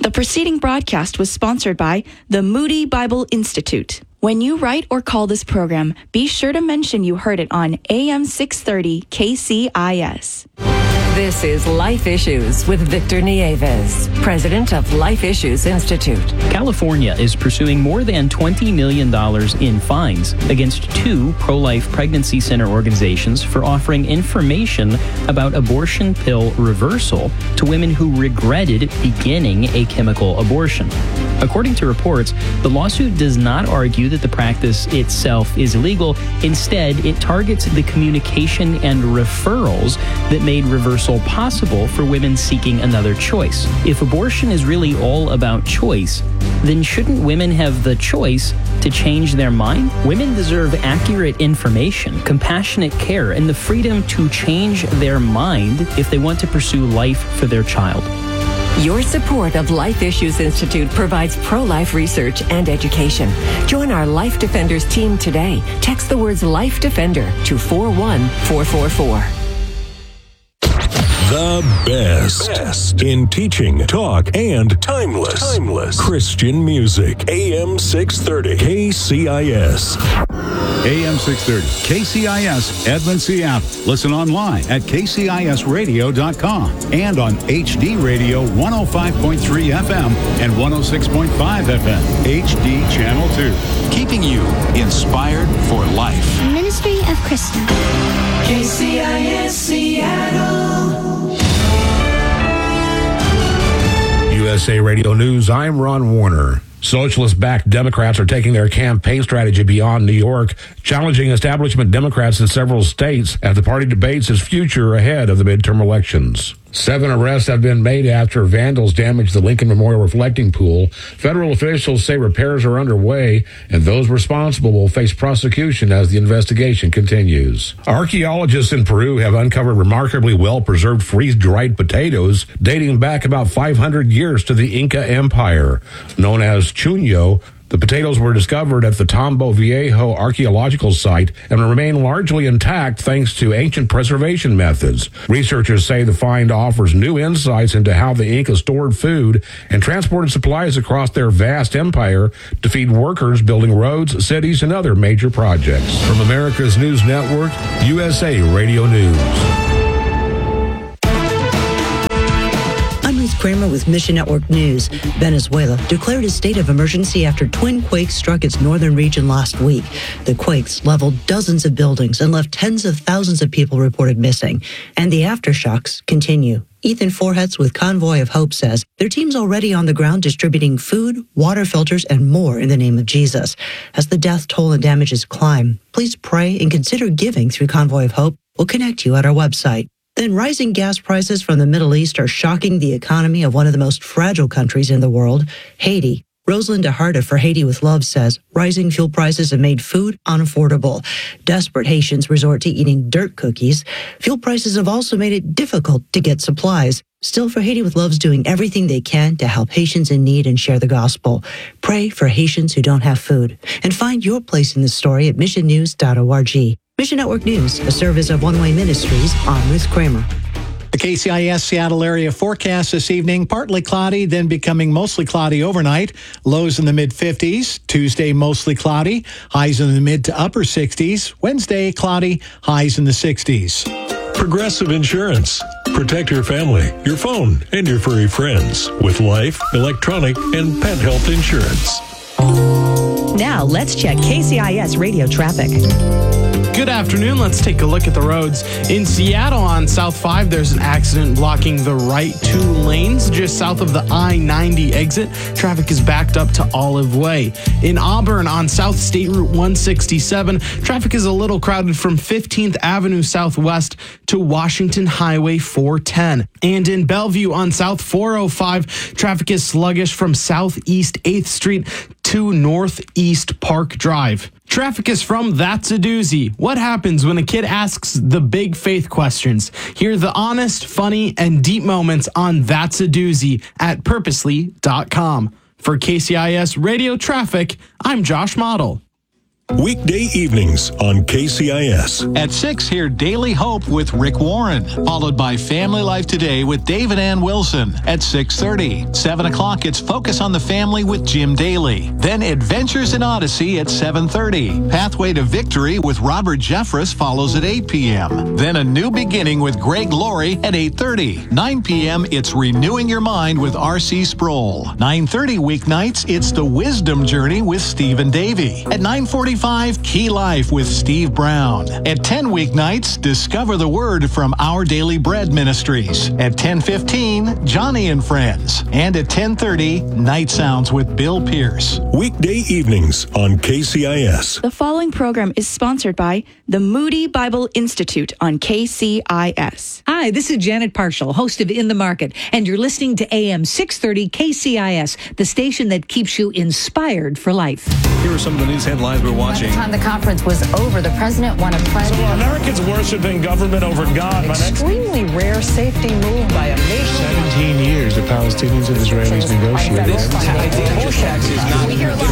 The preceding broadcast was sponsored by the Moody Bible Institute. When you write or call this program, be sure to mention you heard it on AM 630 KCIS. This is Life Issues with Victor Nieves, president of Life Issues Institute. California is pursuing more than $20 million in fines against 2 pro-life pregnancy center organizations for offering information about abortion pill reversal to women who regretted beginning a chemical abortion. According to reports, the lawsuit does not argue that the practice itself is illegal. Instead, it targets the communication and referrals that made reversal possible for women seeking another choice. If abortion is really all about choice, then shouldn't women have the choice to change their mind? Women deserve accurate information, compassionate care, and the freedom to change their mind if they want to pursue life for their child. Your support of Life Issues Institute provides pro-life research and education. Join our Life Defenders team today. Text the words Life Defender to 41444. The best in teaching, talk, and timeless Christian music. AM 630 KCIS. AM 630 KCIS, Edmond, Seattle. Listen online at kcisradio.com and on HD Radio 105.3 FM and 106.5 FM, HD Channel 2. Keeping you inspired for life. Ministry of Christian. KCIS Seattle. USA Radio News, I'm Ron Warner. Socialist-backed Democrats are taking their campaign strategy beyond New York, challenging establishment Democrats in several states as the party debates its future ahead of the midterm elections. 7 arrests have been made after vandals damaged the Lincoln Memorial reflecting pool. Federal officials say repairs are underway, and those responsible will face prosecution as the investigation continues. Archaeologists in Peru have uncovered remarkably well-preserved freeze-dried potatoes dating back about 500 years to the Inca Empire. Known as chuño, the potatoes were discovered at the Tambo Viejo archaeological site and remain largely intact thanks to ancient preservation methods. Researchers say the find offers new insights into how the Inca stored food and transported supplies across their vast empire to feed workers building roads, cities, and other major projects. From America's News Network, USA Radio News. Kramer with Mission Network News. Venezuela declared a state of emergency after twin quakes struck its northern region last week. The quakes leveled dozens of buildings and left tens of thousands of people reported missing. And the aftershocks continue. Ethan Forhetz with Convoy of Hope says their team's already on the ground distributing food, water filters, and more in the name of Jesus. As the death toll and damages climb, please pray and consider giving through Convoy of Hope. We'll connect you at our website. Then rising gas prices from the Middle East are shocking the economy of one of the most fragile countries in the world, Haiti. Rosalind DeHarta for Haiti with Love says rising fuel prices have made food unaffordable. Desperate Haitians resort to eating dirt cookies. Fuel prices have also made it difficult to get supplies. Still, for Haiti with Love's doing everything they can to help Haitians in need and share the gospel. Pray for Haitians who don't have food. And find your place in the story at missionnews.org. Mission Network News, a service of One Way Ministries. I'm Ruth Kramer. The KCIS Seattle area forecast this evening, partly cloudy, then becoming mostly cloudy overnight. Lows in the mid-50s. Tuesday, mostly cloudy. Highs in the mid to upper 60s. Wednesday, cloudy. Highs in the 60s. Progressive Insurance. Protect your family, your phone, and your furry friends with life, electronic, and pet health insurance. Now, let's check KCIS radio traffic. Good afternoon. Let's take a look at the roads. In Seattle on South 5, there's an accident blocking the right 2 lanes just south of the I-90 exit. Traffic is backed up to Olive Way. In Auburn on South State Route 167, traffic is a little crowded from 15th Avenue Southwest to Washington Highway 410. And in Bellevue on South 405, traffic is sluggish from Southeast 8th Street to Northeast Park Drive. Traffic is from That's a Doozy. What happens when a kid asks the big faith questions? Hear the honest, funny, and deep moments on That's a Doozy at purposely.com. For KCIS Radio Traffic, I'm Josh Model. Weekday evenings on KCIS. At 6, hear Daily Hope with Rick Warren, followed by Family Life Today with David Ann Wilson at 6:30. 7 o'clock, it's Focus on the Family with Jim Daly. Then Adventures in Odyssey at 7:30. Pathway to Victory with Robert Jeffress follows at 8 p.m. Then A New Beginning with Greg Laurie at 8:30. 9 p.m., it's Renewing Your Mind with R.C. Sproul. 9:30 weeknights, it's The Wisdom Journey with Stephen Davey. At 9:45, Key Life with Steve Brown. At 10 weeknights, Discover the Word from Our Daily Bread Ministries. At 10:15, Johnny and Friends. And at 10:30, Night Sounds with Bill Pierce. Weekday evenings on KCIS. The following program is sponsored by the Moody Bible Institute on KCIS. Hi, this is Janet Parshall, host of In the Market, and you're listening to AM 630 KCIS, the station that keeps you inspired for life. Here are some of the news headlines we're watching. By the time the conference was over, the president won a pledge. So Americans worshiping government over God. Extremely rare safety move by a nation. 17 years the Palestinians and Israelis negotiated. We hear a lot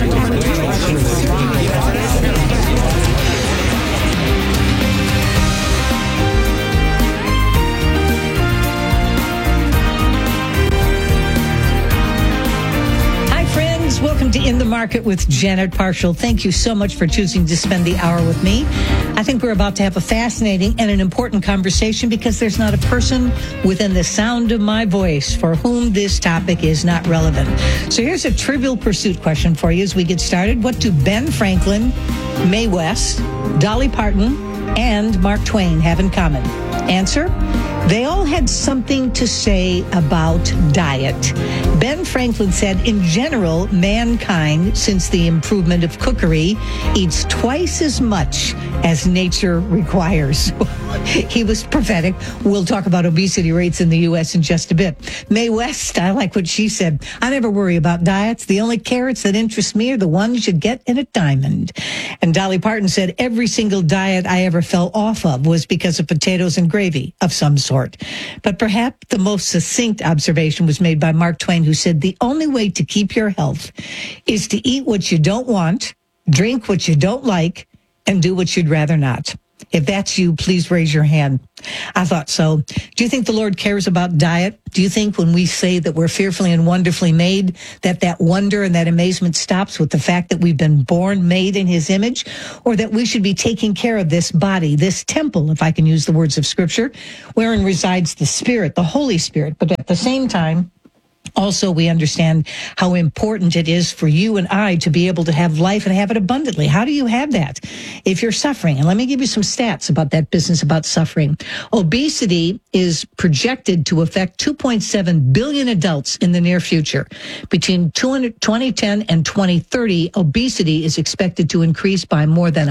Welcome to In the Market with Janet Parshall. Thank you so much for choosing to spend the hour with me. I think we're about to have a fascinating and an important conversation because there's not a person within the sound of my voice for whom this topic is not relevant. So here's a Trivial Pursuit question for you as we get started. What do Ben Franklin, Mae West, Dolly Parton, and Mark Twain have in common? Answer: they all had something to say about diet. Ben Franklin said, in general, mankind, since the improvement of cookery, eats twice as much as nature requires. He was prophetic. We'll talk about obesity rates in the U.S. in just a bit. Mae West, I like what she said. I never worry about diets. The only carrots that interest me are the ones you get in a diamond. And Dolly Parton said, every single diet I ever fell off of was because of potatoes and gravy of some sort. But perhaps the most succinct observation was made by Mark Twain, who said, the only way to keep your health is to eat what you don't want, drink what you don't like, and do what you'd rather not. If that's you, please raise your hand. I thought so. Do you think the Lord cares about diet? Do you think when we say that we're fearfully and wonderfully made, that wonder and that amazement stops with the fact that we've been born made in his image? Or that we should be taking care of this body, this temple, if I can use the words of Scripture, wherein resides the Spirit, the Holy Spirit. But at the same time, also, we understand how important it is for you and I to be able to have life and have it abundantly. How do you have that if you're suffering? And let me give you some stats about that business about suffering. Obesity is projected to affect 2.7 billion adults in the near future. Between 2010 and 2030, obesity is expected to increase by more than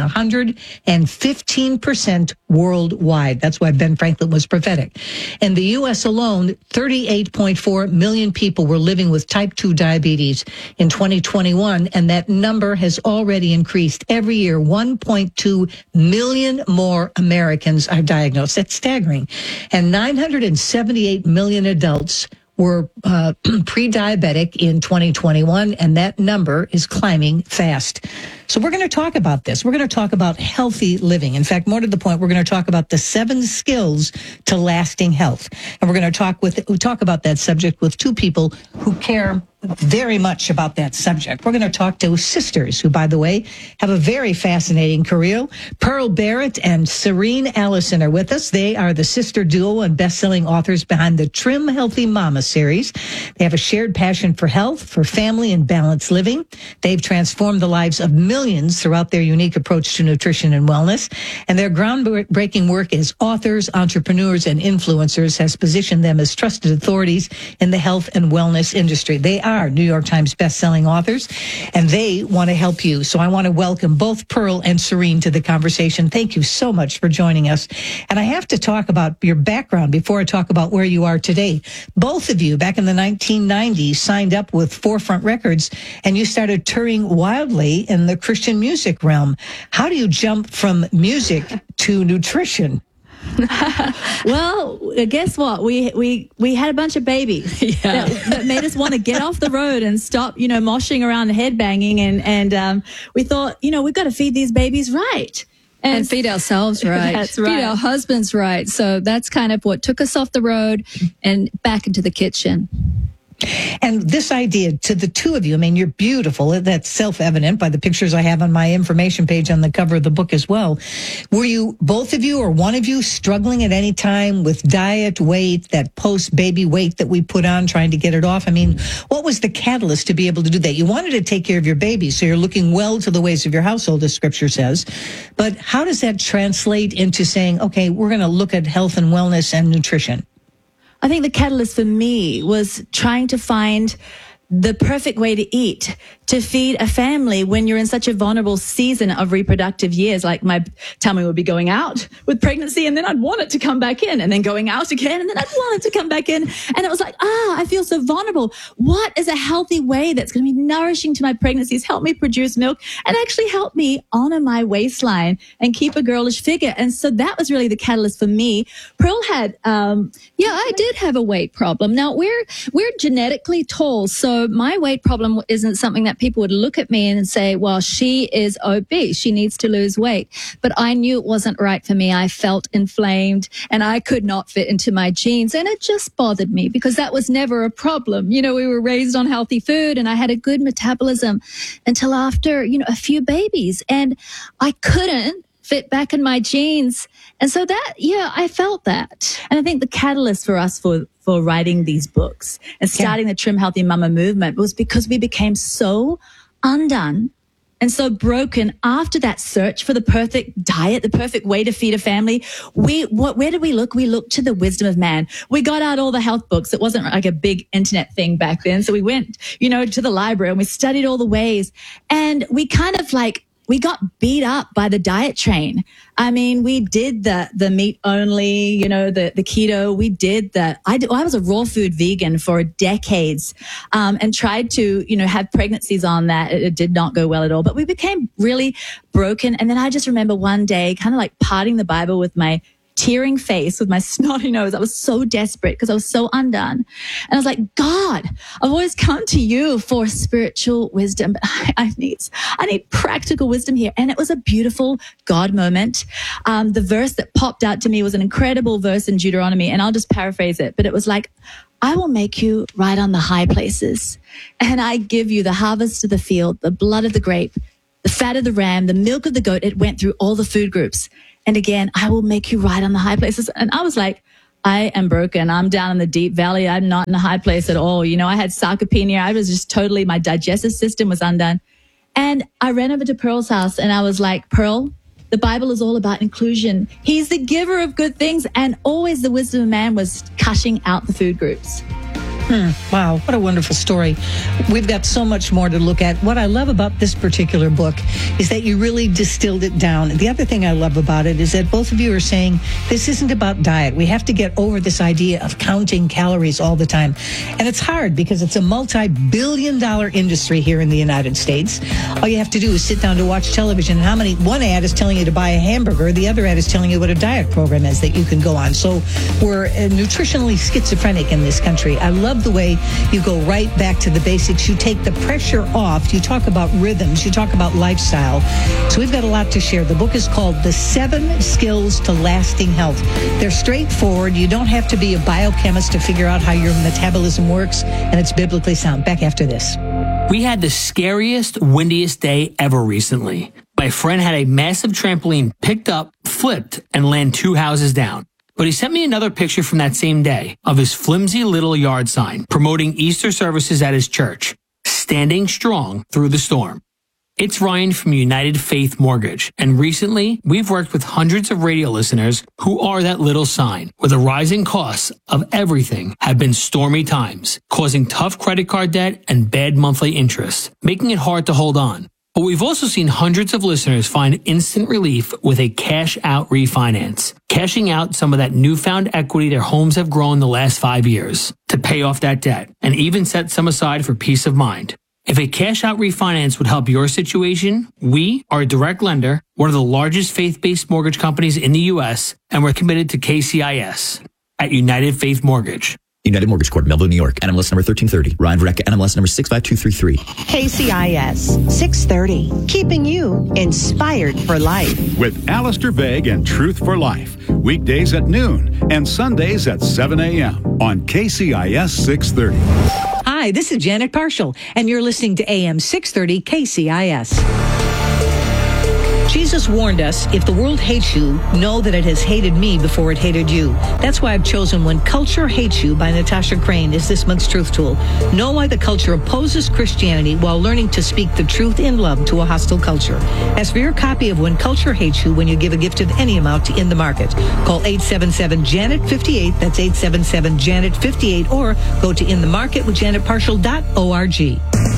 115% worldwide. That's why Ben Franklin was prophetic. In the U.S. alone, 38.4 million people were living with type 2 diabetes in 2021, and that number has already increased. Every year, 1.2 million more Americans are diagnosed. That's staggering. And 978 million adults were pre-diabetic in 2021, and that number is climbing fast. So we're going to talk about this. We're going to talk about healthy living. In fact, more to the point, we're going to talk about the 7 skills to lasting health. And we're going to talk about that subject with 2 people who care very much about that subject. We're going to talk to sisters who, by the way, have a very fascinating career. Pearl Barrett and Serene Allison are with us. They are the sister duo and best-selling authors behind the Trim Healthy Mama series. They have a shared passion for health, for family, and balanced living. They've transformed the lives of millions throughout their unique approach to nutrition and wellness. And their groundbreaking work as authors, entrepreneurs, and influencers has positioned them as trusted authorities in the health and wellness industry. They are New York Times best-selling authors, and they want to help you. So I want to welcome both Pearl and Serene to the conversation. Thank you so much for joining us. And I have to talk about your background before I talk about where you are today. Both of you, back in the 1990s, signed up with Forefront Records, and you started touring wildly in the Christian music realm. How do you jump from music to nutrition? Well, guess what? We had a bunch of babies that made us want to get off the road and stop, moshing around and headbanging. And we thought, we've got to feed these babies right. And feed ourselves right. That's right. Feed our husbands right. So that's kind of what took us off the road and back into the kitchen. And this idea to the two of you, I mean, you're beautiful. That's self-evident by the pictures I have on my information page on the cover of the book as well. Were you, both of you or one of you, struggling at any time with diet, weight, that post-baby weight that we put on, trying to get it off? I mean, what was the catalyst to be able to do that? You wanted to take care of your baby, so you're looking well to the ways of your household, as Scripture says. But how does that translate into saying, okay, we're going to look at health and wellness and nutrition? I think the catalyst for me was trying to find the perfect way to eat, to feed a family when you're in such a vulnerable season of reproductive years. Like my tummy would be going out with pregnancy, and then I'd want it to come back in, and then going out again, and then I'd want it to come back in. And it was like, I feel so vulnerable. What is a healthy way that's going to be nourishing to my pregnancies, help me produce milk, and actually help me honor my waistline and keep a girlish figure? And so that was really the catalyst for me. Pearl had, I did have a weight problem. Now we're genetically tall, so my weight problem isn't something that people would look at me and say, well, she is obese, she needs to lose weight. But I knew it wasn't right for me. I felt inflamed and I could not fit into my jeans. And it just bothered me because that was never a problem. We were raised on healthy food and I had a good metabolism until after, a few babies. And I couldn't fit back in my jeans. And so I felt that. And I think the catalyst for us for writing these books and starting the Trim Healthy Mama movement was because we became so undone and so broken after that search for the perfect diet, the perfect way to feed a family. Where did we look? We looked to the wisdom of man. We got out all the health books. It wasn't like a big internet thing back then. So we went, to the library and we studied all the ways, and we kind of we got beat up by the diet train. I mean, we did the meat only, the keto. We did I was a raw food vegan for decades, and tried to, have pregnancies on that. It did not go well at all, but we became really broken. And then I just remember one day kind of like parting the Bible with my tearing face, with my snotty nose. I was so desperate because I was so undone. And I was like, God, I've always come to you for spiritual wisdom, but I need practical wisdom here. And it was a beautiful God moment. The verse that popped out to me was an incredible verse in Deuteronomy, and I'll just paraphrase it, but it was like, I will make you ride on the high places, and I give you the harvest of the field, the blood of the grape, the fat of the ram, the milk of the goat. It went through all the food groups. And again, I will make you ride on the high places. And I was like, I am broken. I'm down in the deep valley. I'm not in the high place at all. I had sarcopenia. I was just totally, my digestive system was undone. And I ran over to Pearl's house and I was like, Pearl, the Bible is all about inclusion. He's the giver of good things. And always the wisdom of man was cushing out the food groups. Wow, what a wonderful story. We've got so much more to look at. What I love about this particular book is that you really distilled it down. And the other thing I love about it is that both of you are saying this isn't about diet. We have to get over this idea of counting calories all the time. And it's hard because it's a multi-billion-dollar industry here in the United States. All you have to do is sit down to watch television. One ad is telling you to buy a hamburger. The other ad is telling you what a diet program is that you can go on. So we're nutritionally schizophrenic in this country. I love the way you go right back to the basics. You take the pressure off. You talk about rhythms. You talk about lifestyle. So we've got a lot to share. The book is called The 7 Skills to Lasting Health. They're straightforward. You don't have to be a biochemist to figure out how your metabolism works, and it's biblically sound. Back after this. We had the scariest, windiest day ever recently. My friend had a massive trampoline picked up, flipped, and land 2 houses down. But he sent me another picture from that same day of his flimsy little yard sign promoting Easter services at his church, standing strong through the storm. It's Ryan from United Faith Mortgage, and recently we've worked with hundreds of radio listeners who are that little sign, where the rising costs of everything have been stormy times, causing tough credit card debt and bad monthly interest, making it hard to hold on. But we've also seen hundreds of listeners find instant relief with a cash-out refinance, cashing out some of that newfound equity their homes have grown the last 5 years to pay off that debt and even set some aside for peace of mind. If a cash-out refinance would help your situation, we are a direct lender, one of the largest faith-based mortgage companies in the U.S., and we're committed to KCIS at United Faith Mortgage. United Mortgage Corp, Melville, New York. NMLS number 1330. Ryan Verrecka, NMLS number 65233. KCIS 630, keeping you inspired for life. With Alistair Begg and Truth for Life. Weekdays at noon and Sundays at 7 a.m. on KCIS 630. Hi, this is Janet Parshall, and you're listening to AM 630 KCIS. Jesus warned us, if the world hates you, know that it has hated me before it hated you. That's why I've chosen When Culture Hates You by Natasha Crane as this month's truth tool. Know why the culture opposes Christianity while learning to speak the truth in love to a hostile culture. Ask for your copy of When Culture Hates You when you give a gift of any amount to In the Market. Call 877-JANET-58, that's 877-JANET-58, or go to inthemarketwithjanetparshall.org.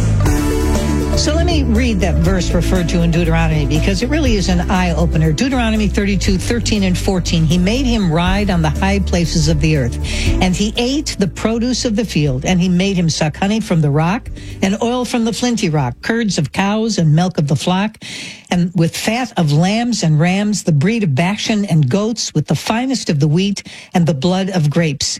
So let me read that verse referred to in Deuteronomy, because it really is an eye-opener. Deuteronomy 32:13 and 14. He made him ride on the high places of the earth, and he ate the produce of the field, and he made him suck honey from the rock, and oil from the flinty rock, curds of cows and milk of the flock, and with fat of lambs and rams, the breed of Bashan and goats, with the finest of the wheat, and the blood of grapes.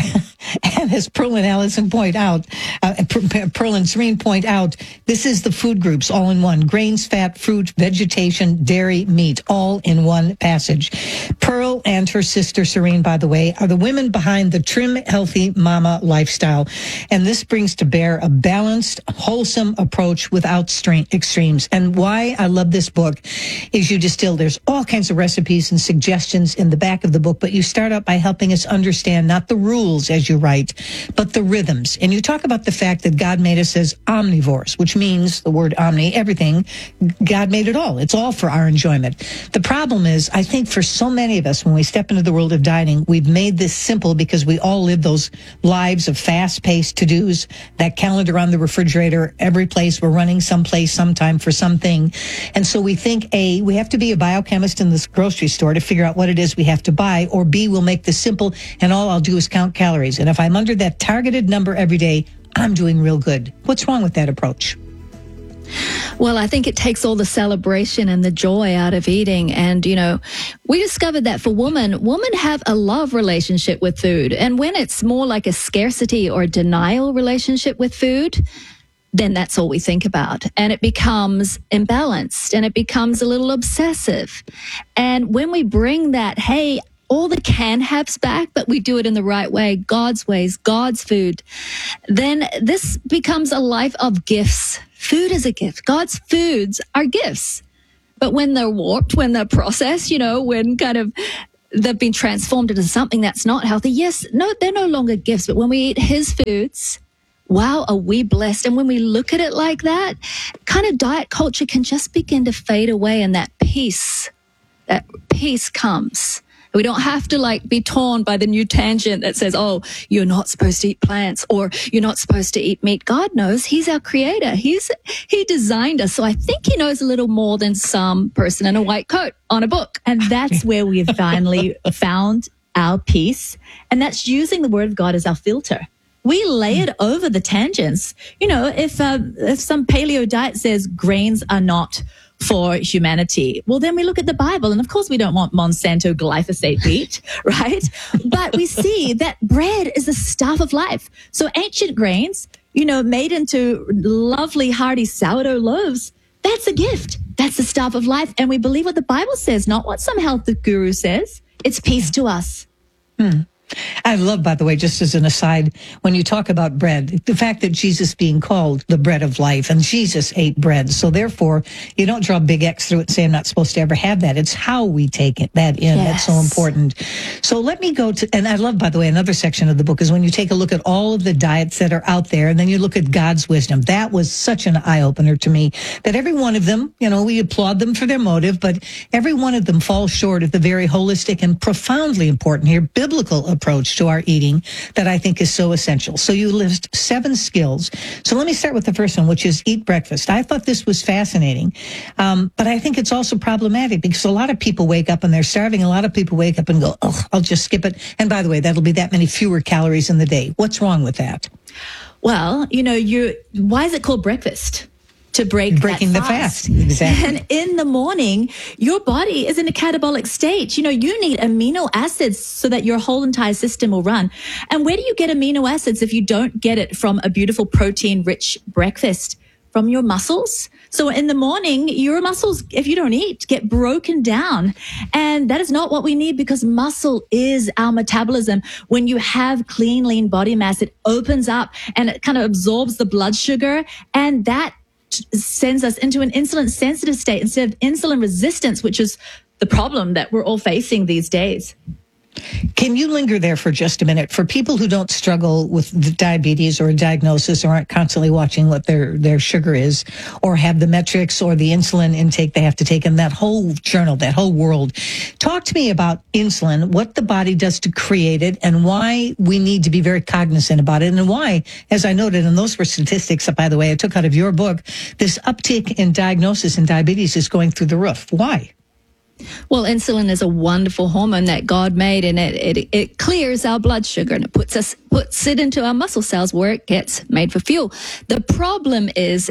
And as Pearl and Allison point out, Pearl and Serene point out, this is the food groups all in one: grains, fat, fruit, vegetation, dairy, meat, all in one passage. Pearl and her sister Serene, by the way, are the women behind the Trim Healthy Mama lifestyle. And this brings to bear a balanced, wholesome approach without extremes. And why I love this book is you distill, there's all kinds of recipes and suggestions in the back of the book, but you start out by helping us understand not the rules as you write, but the rhythms. And you talk about the fact that God made us as omnivores, which means the word omni, everything. God made it all. It's all for our enjoyment. The problem is, I think for so many of us, when we step into the world of dining, we've made this simple because we all live those lives of fast-paced to-dos, that calendar on the refrigerator, every place we're running someplace, sometime for something. And so we think, A, we have to be a biochemist in this grocery store to figure out what it is we have to buy, or B, we'll make this simple and all I'll do is count calories. And if I'm under that targeted number every day, I'm doing real good. What's wrong with that approach? Well, I think it takes all the celebration and the joy out of eating. And, you know, we discovered that for women have a love relationship with food. And when it's more like a scarcity or denial relationship with food, then that's all we think about. And it becomes imbalanced and it becomes a little obsessive. And when we bring that, hey, all the can-haves back, but we do it in the right way, God's ways, God's food, then this becomes a life of gifts. Food is a gift. God's foods are gifts. But when they're warped, when they're processed, you know, when kind of they've been transformed into something that's not healthy, yes, no, they're no longer gifts. But when we eat his foods, wow, are we blessed? And when we look at it like that, kind of diet culture can just begin to fade away, and that peace comes. We don't have to be torn by the new tangent that says, oh, you're not supposed to eat plants or you're not supposed to eat meat. God knows. He's our creator. He designed us. So I think he knows a little more than some person in a white coat on a book. And that's where we've finally found our peace. And that's using the word of God as our filter. We lay it over the tangents. You know, if some paleo diet says grains are not for humanity, well, then we look at the Bible, and of course we don't want Monsanto glyphosate wheat, right? But we see that bread is the stuff of life. So ancient grains, you know, made into lovely hearty sourdough loaves, that's a gift. That's the stuff of life. And we believe what the Bible says, not what some health guru says. It's peace to us. I love, by the way, just as an aside, when you talk about bread, the fact that Jesus being called the bread of life, and Jesus ate bread. So therefore, you don't draw a big X through it and say, I'm not supposed to ever have that. It's how we take that in. Yes. That's so important. So let me go to, and I love, by the way, another section of the book is when you take a look at all of the diets that are out there, and then you look at God's wisdom. That was such an eye-opener to me, that every one of them, you know, we applaud them for their motive, but every one of them falls short of the very holistic and profoundly important here, biblical approach to our eating that I think is so essential. So you list 7 skills. So let me start with the first one, which is eat breakfast. I thought this was fascinating, but I think it's also problematic because a lot of people wake up and they're starving. A lot of people wake up and go, oh, I'll just skip it. And by the way, that'll be that many fewer calories in the day. What's wrong with that? Well, why is it called breakfast? To breaking the fast. Exactly. And in the morning, your body is in a catabolic state. You need amino acids so that your whole entire system will run. And where do you get amino acids if you don't get it from a beautiful protein-rich breakfast? From your muscles. So in the morning, your muscles, if you don't eat, get broken down. And that is not what we need, because muscle is our metabolism. When you have clean, lean body mass, it opens up and it kind of absorbs the blood sugar, and that sends us into an insulin sensitive state instead of insulin resistance, which is the problem that we're all facing these days. Can you linger there for just a minute? For people who don't struggle with diabetes or a diagnosis, or aren't constantly watching what their sugar is, or have the metrics or the insulin intake they have to take, in that whole journal, that whole world, talk to me about insulin, what the body does to create it, and why we need to be very cognizant about it, and why, as I noted, and those were statistics, by the way, I took out of your book, this uptick in diagnosis in diabetes is going through the roof. Why? Well, insulin is a wonderful hormone that God made, and it clears our blood sugar, and it puts it into our muscle cells where it gets made for fuel. The problem is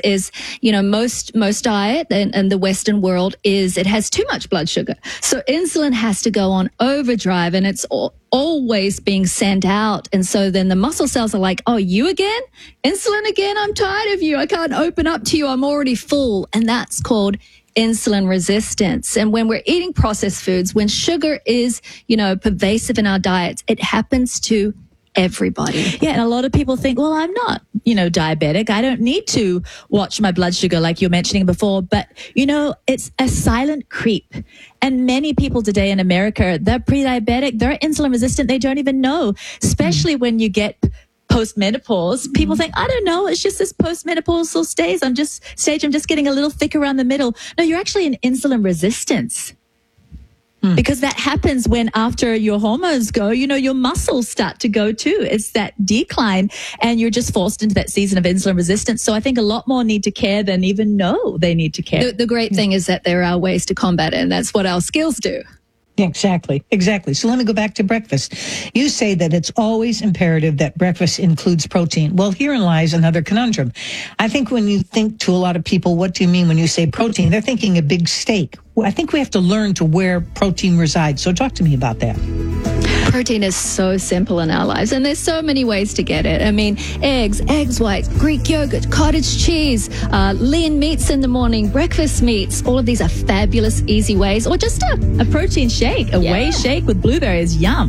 most diet and the Western world it has too much blood sugar. So insulin has to go on overdrive, and it's always being sent out. And so then the muscle cells are like, oh, you again? Insulin again? I'm tired of you. I can't open up to you. I'm already full. And that's called insulin resistance. And when we're eating processed foods, when sugar is, pervasive in our diets, it happens to everybody. Yeah, and a lot of people think, well, I'm not, diabetic. I don't need to watch my blood sugar like you were mentioning before. But, it's a silent creep. And many people today in America, they're pre-diabetic, they're insulin resistant, they don't even know, especially when you get post-menopause. People think, I don't know, it's just this post-menopausal stage. I'm just getting a little thick around the middle. No, you're actually in insulin resistance. Because that happens when after your hormones go, your muscles start to go too. It's that decline, and you're just forced into that season of insulin resistance. So I think a lot more need to care than even know they need to care. The great thing is that there are ways to combat it, and that's what our skills do. Exactly. So let me go back to breakfast. You say that it's always imperative that breakfast includes protein. Well, herein lies another conundrum. I think when you think to a lot of people, what do you mean when you say protein? They're thinking a big steak. Well, I think we have to learn to where protein resides. So talk to me about that. Protein is so simple in our lives, and there's so many ways to get it. I mean, eggs whites, Greek yogurt, cottage cheese, lean meats in the morning, breakfast meats. All of these are fabulous, easy ways. Or just a protein shake, whey shake with blueberries. Yum.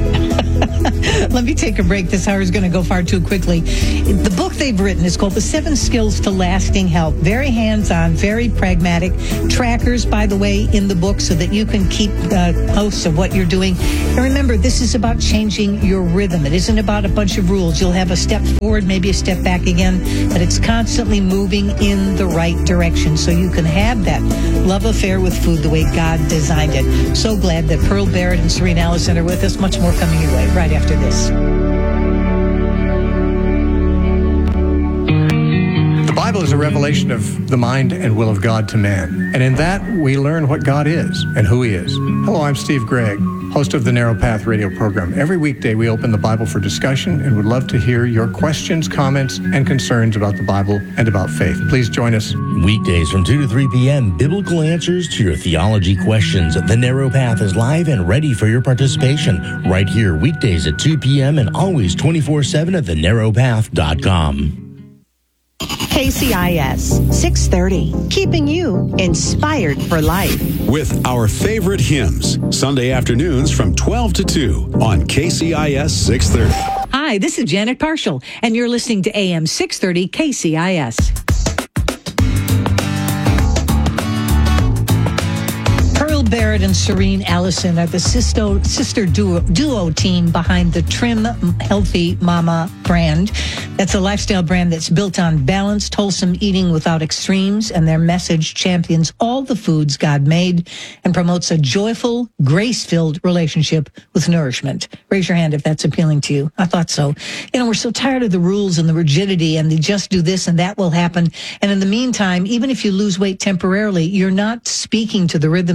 Let me take a break. This hour is going to go far too quickly. The book they've written is called The 7 Skills to Lasting Health. Very hands-on, very pragmatic. Trackers, by the way, in the book so that you can keep posts of what you're doing. And remember, this is about changing your rhythm. It isn't about a bunch of rules. You'll have a step forward, maybe a step back again, but it's constantly moving in the right direction so you can have that love affair with food the way God designed it. So glad that Pearl Barrett and Serene Allison are with us. Much more coming your way right after this. The Bible is a revelation of the mind and will of God to man. And in that, we learn what God is and who He is. Hello, I'm Steve Gregg, host of the Narrow Path radio program. Every weekday, we open the Bible for discussion and would love to hear your questions, comments, and concerns about the Bible and about faith. Please join us. Weekdays from 2 to 3 p.m., biblical answers to your theology questions. The Narrow Path is live and ready for your participation right here, weekdays at 2 p.m. and always 24/7 at thenarrowpath.com. KCIS 630, keeping you inspired for life. With our favorite hymns, Sunday afternoons from 12 to 2 on KCIS 630. Hi, this is Janet Parshall, and you're listening to AM 630 KCIS. Barrett and Serene Allison are the sister duo team behind the Trim Healthy Mama brand. That's a lifestyle brand that's built on balanced, wholesome eating without extremes, and their message champions all the foods God made and promotes a joyful, grace-filled relationship with nourishment. Raise your hand if that's appealing to you. I thought so. We're so tired of the rules and the rigidity and the just do this and that will happen. And in the meantime, even if you lose weight temporarily, you're not speaking to the rhythms that God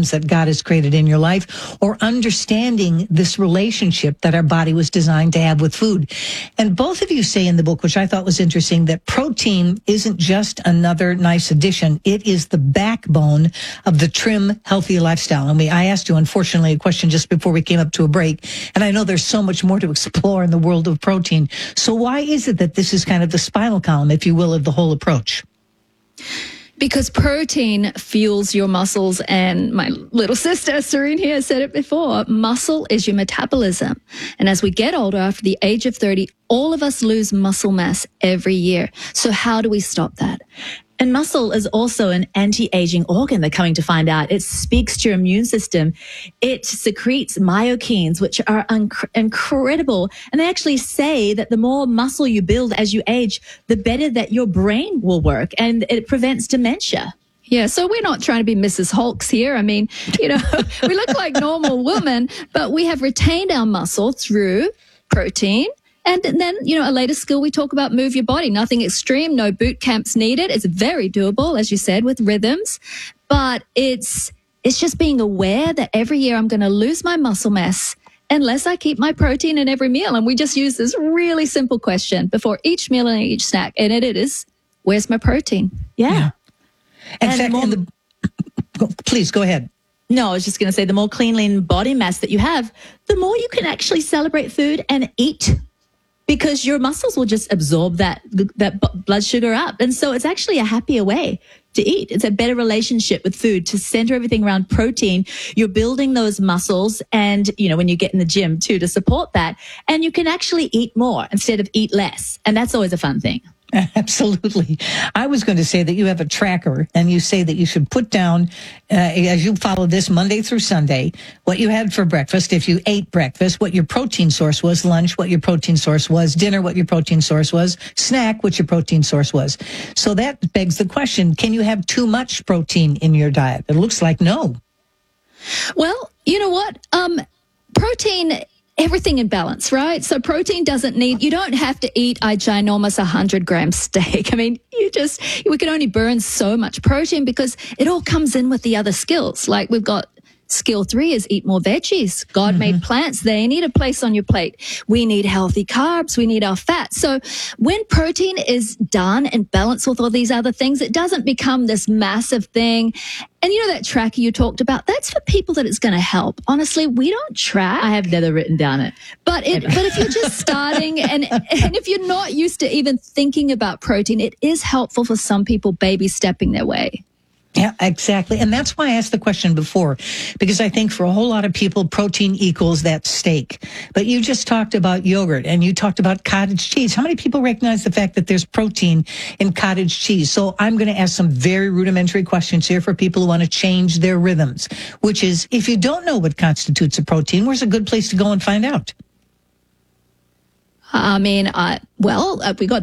God has created in your life, or understanding this relationship that our body was designed to have with food. And both of you say in the book, which I thought was interesting, that protein isn't just another nice addition. It is the backbone of the trim, healthy lifestyle. And I asked you, unfortunately, a question just before we came up to a break. And I know there's so much more to explore in the world of protein. So why is it that this is kind of the spinal column, if you will, of the whole approach? Because protein fuels your muscles, and my little sister, Serene here, said it before. Muscle is your metabolism. And as we get older, after the age of 30, all of us lose muscle mass every year. So how do we stop that? And muscle is also an anti-aging organ, they're coming to find out. It speaks to your immune system. It secretes myokines, which are incredible. And they actually say that the more muscle you build as you age, the better that your brain will work, and it prevents dementia. Yeah, so we're not trying to be Mrs. Hulks here. I mean, we look like normal women, but we have retained our muscle through protein. And then, a later skill we talk about, move your body. Nothing extreme, no boot camps needed. It's very doable, as you said, with rhythms. But it's just being aware that every year I'm going to lose my muscle mass unless I keep my protein in every meal. And we just use this really simple question before each meal and each snack. And it is, where's my protein? Yeah. Please go ahead. No, I was just going to say, the more clean, lean body mass that you have, the more you can actually celebrate food and eat, because your muscles will just absorb that blood sugar up. And so it's actually a happier way to eat. It's a better relationship with food to center everything around protein. You're building those muscles, and, when you get in the gym too, to support that. And you can actually eat more instead of eat less. And that's always a fun thing. Absolutely. I was going to say that you have a tracker, and you say that you should put down, as you follow this Monday through Sunday, what you had for breakfast, if you ate breakfast, what your protein source was, lunch, what your protein source was, dinner, what your protein source was, snack, what your protein source was. So that begs the question, can you have too much protein in your diet? It looks like no. Well, you know what? Protein, everything in balance, right? So protein you don't have to eat a ginormous 100-gram steak. I mean, we can only burn so much protein because it all comes in with the other skills. Like we've got skill 3 is eat more veggies. God made plants. They need a place on your plate. We need healthy carbs. We need our fat. So when protein is done and balanced with all these other things, it doesn't become this massive thing. And that tracker you talked about, that's for people that it's going to help. Honestly, we don't track. I have never written down it. But if you're just starting and if you're not used to even thinking about protein, it is helpful for some people baby stepping their way. Yeah, exactly. And that's why I asked the question before, because I think for a whole lot of people, protein equals that steak. But you just talked about yogurt, and you talked about cottage cheese. How many people recognize the fact that there's protein in cottage cheese? So I'm going to ask some very rudimentary questions here for people who want to change their rhythms, which is, if you don't know what constitutes a protein, where's a good place to go and find out? I mean, we got